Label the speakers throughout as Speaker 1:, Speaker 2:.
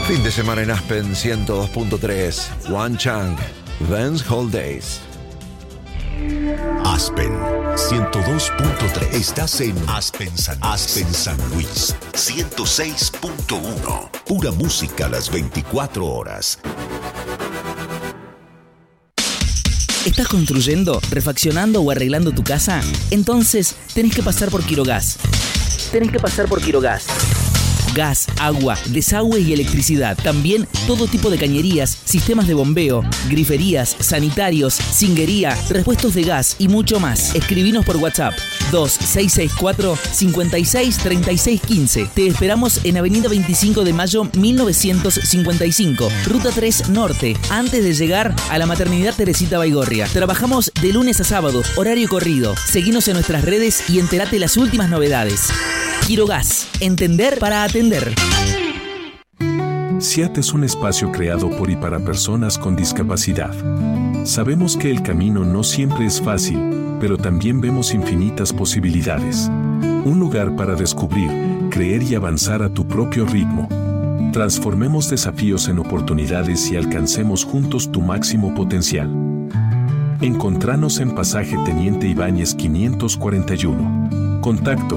Speaker 1: Fin de semana en Aspen 102.3. One Chang, Vans Whole Days.
Speaker 2: Aspen 102.3. Estás en Aspen San Luis 106.1. Pura música las 24 horas.
Speaker 3: ¿Estás construyendo, refaccionando o arreglando tu casa? Entonces tenés que pasar por Quirogas. Gas, agua, desagüe y electricidad. También todo tipo de cañerías, sistemas de bombeo, griferías, sanitarios, cinguería, repuestos de gas y mucho más. Escribinos por WhatsApp 2664-563615. Te esperamos en Avenida 25 de Mayo 1955, Ruta 3 Norte, antes de llegar a la Maternidad Teresita Baigorria. Trabajamos de lunes a sábado, horario corrido. Seguinos en nuestras redes y entérate las últimas novedades. Quirogas, entender para atender.
Speaker 4: SIAT es un espacio creado por y para personas con discapacidad. Sabemos que el camino no siempre es fácil, pero también vemos infinitas posibilidades. Un lugar para descubrir, creer y avanzar a tu propio ritmo. Transformemos desafíos en oportunidades y alcancemos juntos tu máximo potencial. Encontranos en Pasaje Teniente Ibáñez 541. Contacto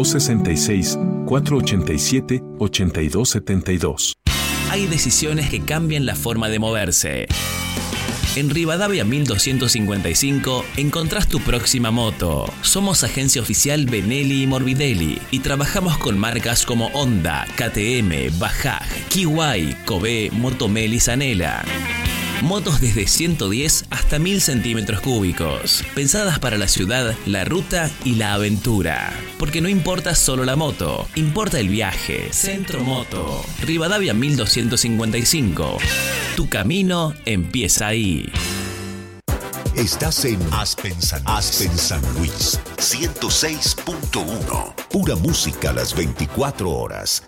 Speaker 4: 266-487-8272.
Speaker 5: Hay decisiones que cambian la forma de moverse. En Rivadavia 1255 encontrás tu próxima moto. Somos agencia oficial Benelli y Morbidelli y trabajamos con marcas como Honda, KTM, Bajaj, Kiwai, Kobe, Motomel y Zanela. Motos desde 110 hasta 1000 centímetros cúbicos, pensadas para la ciudad, la ruta y la aventura. Porque no importa solo la moto, importa el viaje. Centro Moto, Rivadavia 1255. Tu camino empieza ahí.
Speaker 2: Estás en Aspen San Luis 106.1. Pura música las 24 horas.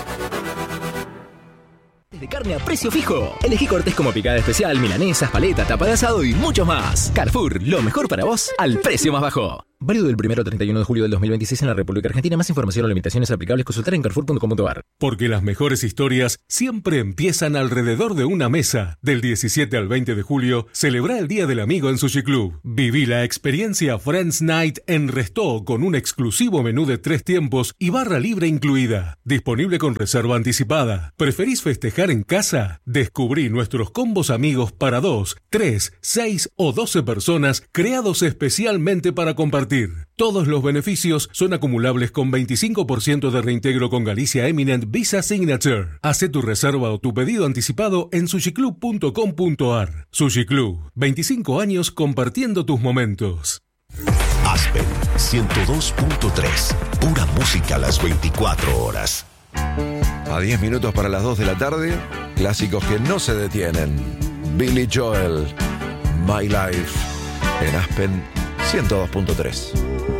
Speaker 6: De carne a precio fijo. Elegí cortes como picada especial, milanesas, paleta, tapa de asado y mucho más. Carrefour, lo mejor para vos al precio más bajo. Válido del 1 al 31 de julio del 2026 en la República Argentina. Más información o limitaciones aplicables consultar en carrefour.com.ar.
Speaker 4: Porque las mejores historias siempre empiezan alrededor de una mesa. Del 17 al 20 de julio, celebra el Día del Amigo en Sushi Club. Viví la experiencia Friends Night en Restó con un exclusivo menú de 3 tiempos y barra libre incluida. Disponible con reserva anticipada. ¿Preferís festejar en casa? Descubrí nuestros combos amigos para 2, 3, 6 o 12 personas creados especialmente para compartir. Todos los beneficios son acumulables con 25% de reintegro con Galicia Eminent Visa Signature. Hacé tu reserva o tu pedido anticipado en sushiclub.com.ar. Sushi Club, 25 años compartiendo tus momentos.
Speaker 2: Aspen 102.3. Pura música las 24 horas.
Speaker 1: A 10 minutos para las 2 de la tarde, clásicos que no se detienen. Billy Joel, My Life, en Aspen 102.3.